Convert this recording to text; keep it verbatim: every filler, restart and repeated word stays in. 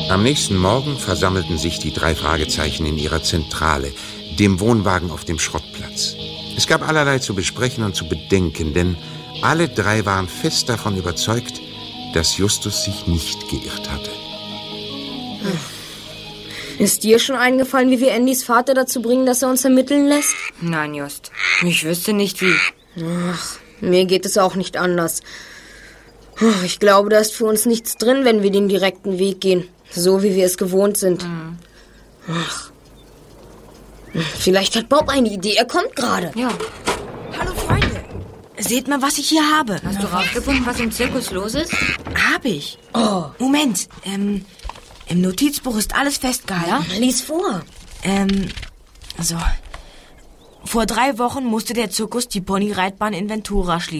Am nächsten Morgen versammelten sich die drei Fragezeichen in ihrer Zentrale, dem Wohnwagen auf dem Schrottplatz. Es gab allerlei zu besprechen und zu bedenken, denn alle drei waren fest davon überzeugt, dass Justus sich nicht geirrt hatte. Ist dir schon eingefallen, wie wir Andys Vater dazu bringen, dass er uns ermitteln lässt? Nein, Just. Ich wüsste nicht, wie. Ach, mir geht es auch nicht anders. Ich glaube, da ist für uns nichts drin, wenn wir den direkten Weg gehen. So, wie wir es gewohnt sind. Mhm. Ach. Vielleicht hat Bob eine Idee. Er kommt gerade. Ja. Hallo, Freunde. Seht mal, was ich hier habe. Hast du rausgefunden, was im Zirkus los ist? Hab ich. Oh. Moment. Ähm, im Notizbuch ist alles festgehalten. Ja, lies vor. Ähm, so. Vor drei Wochen musste der Zirkus die Ponyreitbahn in Ventura schließen.